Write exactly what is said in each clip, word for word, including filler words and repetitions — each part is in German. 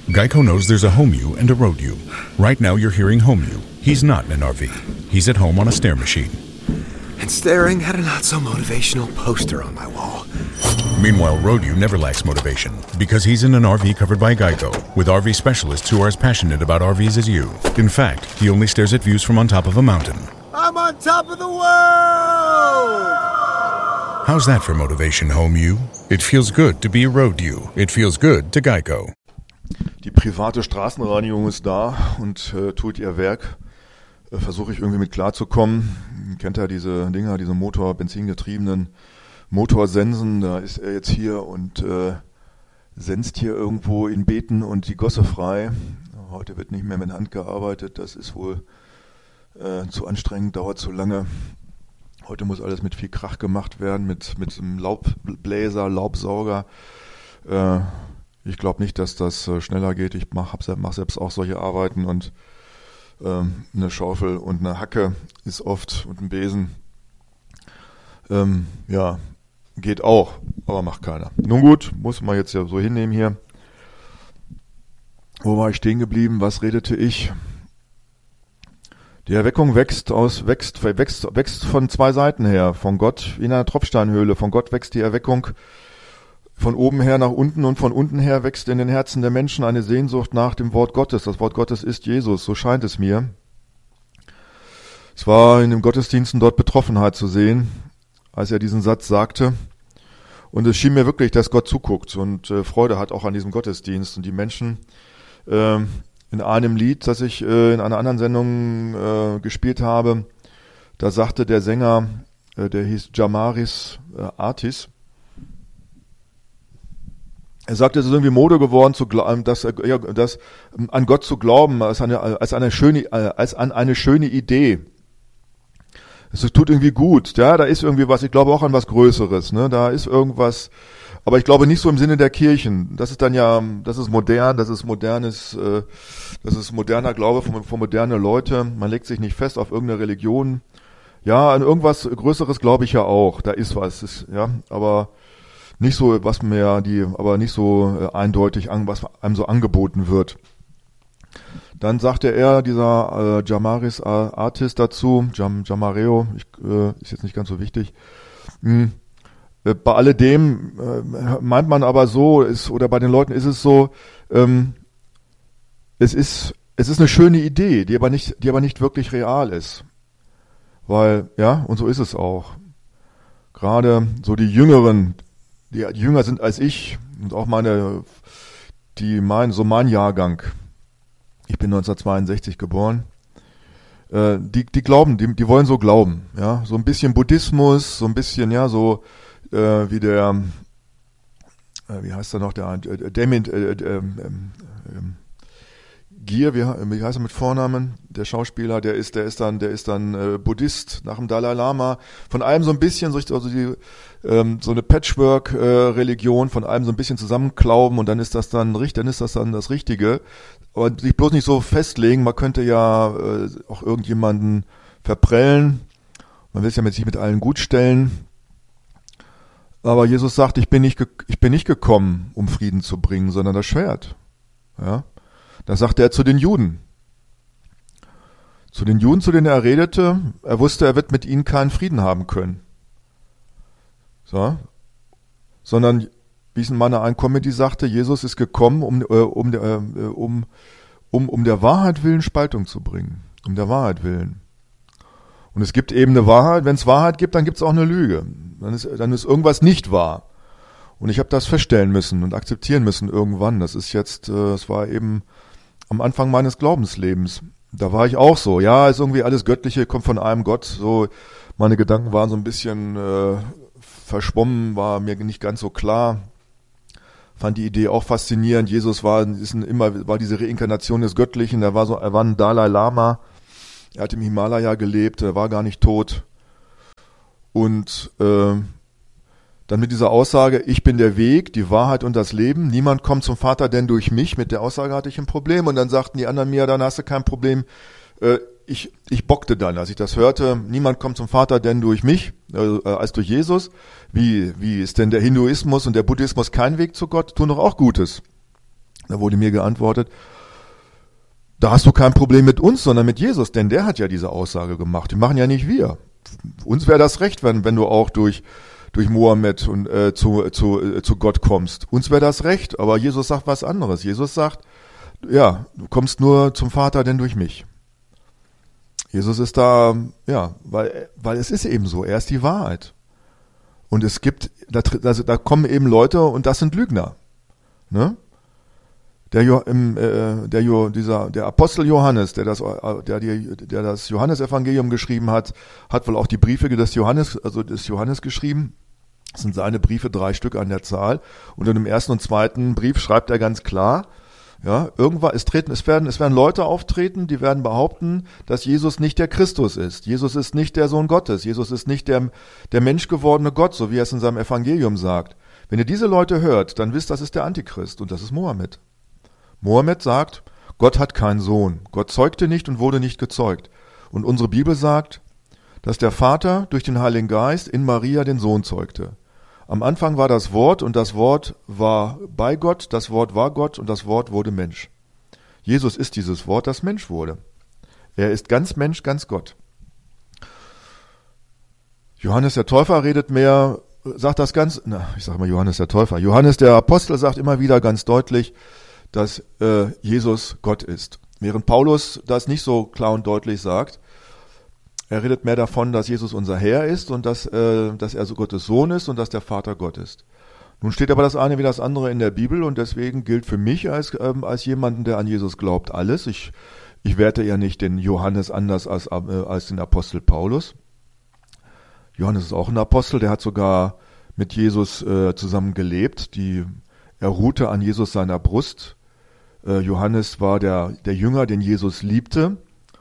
Geico knows there's a home you and a road you. Right now you're hearing home you. He's not in an R V. He's at home on a stair machine. And staring at a not-so-motivational poster on my wall. Meanwhile, road you never lacks motivation because he's in an R V covered by Geico with R V specialists who are as passionate about R Vs as you. In fact, he only stares at views from on top of a mountain. I'm on top of the world! How's that for motivation, home you? It feels good to be a road you. It feels good to Geico. Die private Straßenreinigung ist da und äh, tut ihr Werk. Äh, Versuche ich irgendwie mit klarzukommen. Kennt ihr diese Dinger, diese Motor-, benzingetriebenen Motorsensen? Da ist er jetzt hier und äh, senzt hier irgendwo in Beeten und die Gosse frei. Heute wird nicht mehr mit Hand gearbeitet. Das ist wohl äh, zu anstrengend, dauert zu lange. Heute muss alles mit viel Krach gemacht werden, mit, mit einem Laubbläser, Laubsauger. Äh, Ich glaube nicht, dass das äh, schneller geht. Ich mache mach selbst auch solche Arbeiten und ähm, eine Schaufel und eine Hacke ist oft und ein Besen. Ähm, ja, geht auch, aber macht keiner. Nun gut, muss man jetzt ja so hinnehmen hier. Wo war ich stehen geblieben? Was redete ich? Die Erweckung wächst aus, wächst, wächst, wächst von zwei Seiten her. Von Gott wie in einer Tropfsteinhöhle. Von Gott wächst die Erweckung. Von oben her nach unten und von unten her wächst in den Herzen der Menschen eine Sehnsucht nach dem Wort Gottes. Das Wort Gottes ist Jesus, so scheint es mir. Es war in den Gottesdiensten dort Betroffenheit zu sehen, als er diesen Satz sagte. Und es schien mir wirklich, dass Gott zuguckt und äh, Freude hat auch an diesem Gottesdienst. Und die Menschen äh, in einem Lied, das ich äh, in einer anderen Sendung äh, gespielt habe, da sagte der Sänger, äh, der hieß Jamaris äh, Artis, er sagte, es ist irgendwie Mode geworden, zu glauben, dass, ja, dass an Gott zu glauben, als eine, als eine schöne, als an eine schöne Idee. Es tut irgendwie gut, ja, da ist irgendwie was. Ich glaube auch an was Größeres, ne, da ist irgendwas. Aber ich glaube nicht so im Sinne der Kirchen. Das ist dann ja, das ist modern, das ist modernes, äh, das ist moderner Glaube von, von moderne Leute. Man legt sich nicht fest auf irgendeine Religion. Ja, an irgendwas Größeres glaube ich ja auch. Da ist was, ist, ja, aber nicht so, was mir die, aber nicht so äh, eindeutig, an, was einem so angeboten wird. Dann sagte er, dieser äh, Jamaris Artist dazu, Jam, Jamareo, ich, äh, ist jetzt nicht ganz so wichtig. Hm, äh, bei alledem äh, meint man aber so, ist, oder bei den Leuten ist es so, ähm, es ist, es ist eine schöne Idee, die aber nicht, die aber nicht wirklich real ist. Weil, ja, und so ist es auch. Gerade so die Jüngeren, die jünger sind als ich und auch meine, die mein, so mein Jahrgang. Ich bin neunzehnhundertzweiundsechzig geboren. Äh, die, die glauben, die, die wollen so glauben, ja, so ein bisschen Buddhismus, so ein bisschen, ja, so äh, wie der, äh, wie heißt er noch, der äh, Damien äh, äh, äh, äh, Gier, wie, wie heißt er mit Vornamen? Der Schauspieler, der ist, der ist dann, der ist dann äh, Buddhist nach dem Dalai Lama. Von allem so ein bisschen, so, also die, ähm, so eine Patchwork-Religion, äh, von allem so ein bisschen zusammenklauben und dann ist das dann richtig, dann ist das dann das Richtige. Aber sich bloß nicht so festlegen. Man könnte ja äh, auch irgendjemanden verprellen. Man will es ja mit sich mit allen gut stellen. Aber Jesus sagt, ich bin nicht, ge- ich bin nicht gekommen, um Frieden zu bringen, sondern das Schwert. Ja. Das sagte er zu den Juden. Zu den Juden, zu denen er redete, er wusste, er wird mit ihnen keinen Frieden haben können. So. Sondern, wie es in meiner einen Comedy sagte, Jesus ist gekommen, um, äh, um, äh, um, um, um der Wahrheit willen Spaltung zu bringen. Um der Wahrheit willen. Und es gibt eben eine Wahrheit. Wenn es Wahrheit gibt, dann gibt es auch eine Lüge. Dann ist, dann ist irgendwas nicht wahr. Und ich habe das feststellen müssen und akzeptieren müssen irgendwann. Das ist jetzt, äh, es war eben am Anfang meines Glaubenslebens. Da war ich auch so. Ja, ist irgendwie alles Göttliche, kommt von einem Gott. So, meine Gedanken waren so ein bisschen äh, verschwommen, war mir nicht ganz so klar. Fand die Idee auch faszinierend. Jesus war, ist ein, immer, war diese Reinkarnation des Göttlichen. Er war so, er war ein Dalai Lama. Er hat im Himalaya gelebt. Er war gar nicht tot. Und äh, dann mit dieser Aussage, ich bin der Weg, die Wahrheit und das Leben. Niemand kommt zum Vater denn durch mich. Mit der Aussage hatte ich ein Problem. Und dann sagten die anderen mir, dann hast du kein Problem. Äh, ich, ich bockte dann, als ich das hörte. Niemand kommt zum Vater denn durch mich, äh, als durch Jesus. Wie, wie ist denn der Hinduismus und der Buddhismus kein Weg zu Gott? Tun doch auch Gutes. Da wurde mir geantwortet, da hast du kein Problem mit uns, sondern mit Jesus, denn der hat ja diese Aussage gemacht. Die machen ja nicht wir. Uns wäre das recht, wenn, wenn du auch durch, durch Mohammed und, äh, zu, zu, äh, zu Gott kommst. Uns wäre das recht, aber Jesus sagt was anderes. Jesus sagt, ja, du kommst nur zum Vater, denn durch mich. Jesus ist da, ja, weil, weil es ist eben so, er ist die Wahrheit. Und es gibt, da, also da kommen eben Leute und das sind Lügner. Ne? Der, jo, im, äh, der, jo, dieser, der Apostel Johannes, der das, der, die, der das Johannesevangelium geschrieben hat, hat wohl auch die Briefe des Johannes, also des Johannes geschrieben. Das sind seine Briefe, drei Stück an der Zahl. Und in dem ersten und zweiten Brief schreibt er ganz klar, ja, irgendwann, es treten, es werden, es werden Leute auftreten, die werden behaupten, dass Jesus nicht der Christus ist. Jesus ist nicht der Sohn Gottes. Jesus ist nicht der, der menschgewordene Gott, so wie er es in seinem Evangelium sagt. Wenn ihr diese Leute hört, dann wisst, das ist der Antichrist und das ist Mohammed. Mohammed sagt, Gott hat keinen Sohn. Gott zeugte nicht und wurde nicht gezeugt. Und unsere Bibel sagt, dass der Vater durch den Heiligen Geist in Maria den Sohn zeugte. Am Anfang war das Wort und das Wort war bei Gott, das Wort war Gott und das Wort wurde Mensch. Jesus ist dieses Wort, das Mensch wurde. Er ist ganz Mensch, ganz Gott. Johannes der Täufer redet mehr, sagt das ganz, na, ich sage mal Johannes der Täufer. Johannes der Apostel sagt immer wieder ganz deutlich, dass äh, Jesus Gott ist. Während Paulus das nicht so klar und deutlich sagt, er redet mehr davon, dass Jesus unser Herr ist und dass, äh, dass er so Gottes Sohn ist und dass der Vater Gott ist. Nun steht aber das eine wie das andere in der Bibel und deswegen gilt für mich als, ähm, als jemanden, der an Jesus glaubt, alles. Ich, ich werte ja nicht den Johannes anders als, äh, als den Apostel Paulus. Johannes ist auch ein Apostel, der hat sogar mit Jesus äh, zusammen gelebt. Die, er ruhte an Jesus seiner Brust. Johannes war der, der Jünger, den Jesus liebte.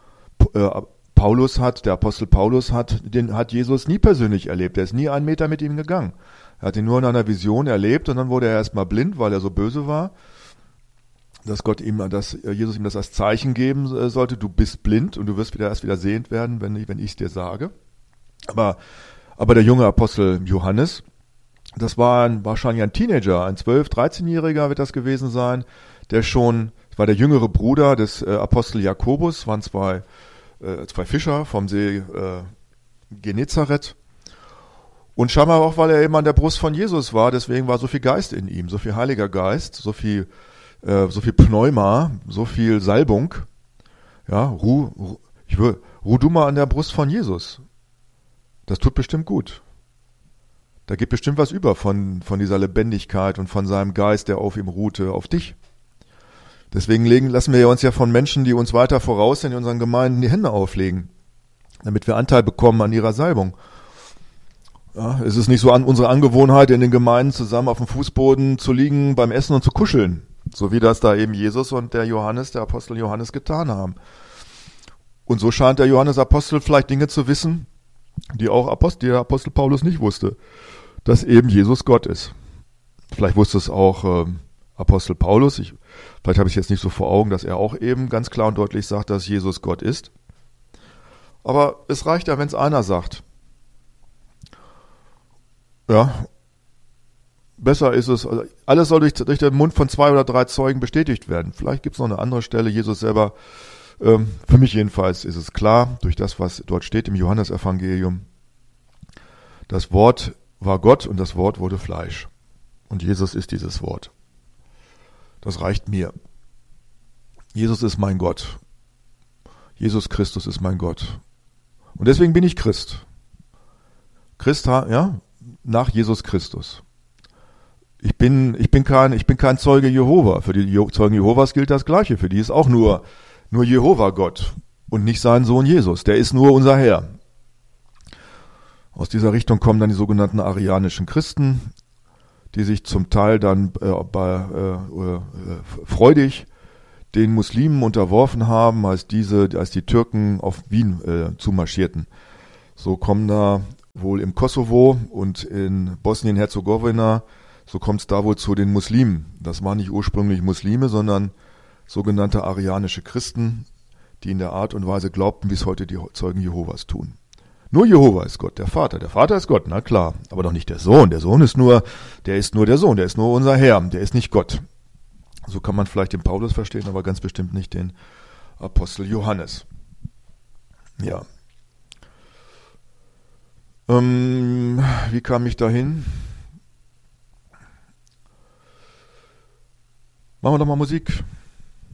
Paulus hat, der Apostel Paulus hat, den hat Jesus nie persönlich erlebt. Er ist nie einen Meter mit ihm gegangen. Er hat ihn nur in einer Vision erlebt und dann wurde er erstmal blind, weil er so böse war, dass Gott ihm, dass Jesus ihm das als Zeichen geben sollte. Du bist blind und du wirst wieder erst wieder sehend werden, wenn ich, wenn ich es dir sage. Aber, aber der junge Apostel Johannes, das war ein, wahrscheinlich ein Teenager, ein zwölf-, dreizehnjähriger wird das gewesen sein, der schon, war der jüngere Bruder des äh, Apostel Jakobus, waren zwei, äh, zwei Fischer vom See äh, Genezareth. Und scheinbar auch, weil er eben an der Brust von Jesus war, deswegen war so viel Geist in ihm, so viel Heiliger Geist, so viel, äh, so viel Pneuma, so viel Salbung. Ja, ruh, ruh, ich will, ruh du mal an der Brust von Jesus. Das tut bestimmt gut. Da geht bestimmt was über von, von dieser Lebendigkeit und von seinem Geist, der auf ihm ruhte, auf dich. Deswegen legen, lassen wir uns ja von Menschen, die uns weiter voraus sind, in unseren Gemeinden die Hände auflegen, damit wir Anteil bekommen an ihrer Salbung. Ja, es ist nicht so an unsere Angewohnheit, in den Gemeinden zusammen auf dem Fußboden zu liegen beim Essen und zu kuscheln, so wie das da eben Jesus und der Johannes, der Apostel Johannes getan haben. Und so scheint der Johannes Apostel vielleicht Dinge zu wissen, die auch Apostel, der Apostel Paulus nicht wusste, dass eben Jesus Gott ist. Vielleicht wusste es auch ähm, Apostel Paulus, ich, vielleicht habe ich es jetzt nicht so vor Augen, dass er auch eben ganz klar und deutlich sagt, dass Jesus Gott ist. Aber es reicht ja, wenn es einer sagt. Ja, besser ist es, also alles soll durch, durch den Mund von zwei oder drei Zeugen bestätigt werden. Vielleicht gibt es noch eine andere Stelle, Jesus selber, ähm, für mich jedenfalls ist es klar, durch das, was dort steht im Johannesevangelium, das Wort war Gott und das Wort wurde Fleisch. Und Jesus ist dieses Wort. Das reicht mir. Jesus ist mein Gott. Jesus Christus ist mein Gott. Und deswegen bin ich Christ. Christ, ja, nach Jesus Christus. Ich bin, ich bin kein, ich bin kein Zeuge Jehova. Für die Zeugen Jehovas gilt das Gleiche. Für die ist auch nur, nur Jehova Gott und nicht sein Sohn Jesus. Der ist nur unser Herr. Aus dieser Richtung kommen dann die sogenannten arianischen Christen, die sich zum Teil dann äh, bei, äh, äh, freudig den Muslimen unterworfen haben, als diese, als die Türken auf Wien äh, zumarschierten. So kommen da wohl im Kosovo und in Bosnien-Herzegowina, so kommt es da wohl zu den Muslimen. Das waren nicht ursprünglich Muslime, sondern sogenannte arianische Christen, die in der Art und Weise glaubten, wie es heute die Zeugen Jehovas tun. Nur Jehova ist Gott, der Vater. Der Vater ist Gott, na klar, aber doch nicht der Sohn. Der Sohn ist nur, der ist nur der Sohn, der ist nur unser Herr, der ist nicht Gott. So kann man vielleicht den Paulus verstehen, aber ganz bestimmt nicht den Apostel Johannes. Ja. Ähm, wie kam ich dahin? Machen wir doch mal Musik.